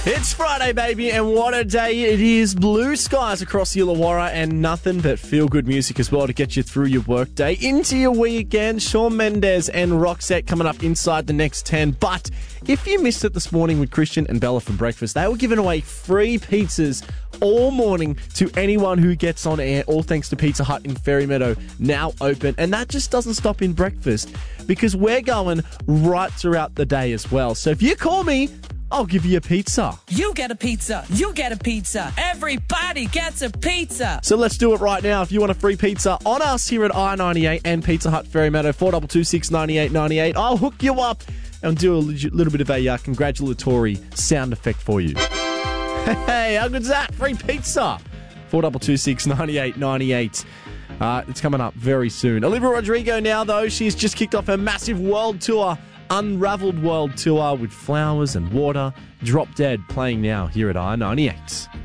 It's Friday, baby, and what a day it is. Blue skies across the Illawarra and nothing but feel-good music as well to get you through your workday, into your weekend. Shawn Mendes and Roxette coming up inside the next 10. But if you missed it this morning with Christian and Bella for breakfast, they were giving away free pizzas all morning to anyone who gets on air, all thanks to Pizza Hut in Fairy Meadow, now open. And that just doesn't stop in breakfast, because we're going right throughout the day as well. So if you call me, I'll give you a pizza. You get a pizza. You get a pizza. Everybody gets a pizza. So let's do it right now. If you want a free pizza on us here at I-98 and Pizza Hut Fairy Meadow, 4226 9898, I'll hook you up and do a little bit of a congratulatory sound effect for you. Hey, how good's that? Free pizza. 4226 9898. It's coming up very soon. Olivia Rodrigo now, though. She's just kicked off her massive world tour. Unraveled World Tour with Flowers and Water. Drop Dead playing now here at I-98.